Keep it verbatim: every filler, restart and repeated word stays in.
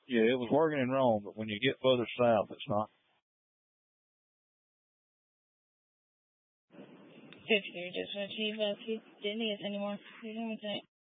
Yeah, it was working in Rome, but when you get further south, it's not. If you're just a chief, didn't need us anymore. You know what I'm saying?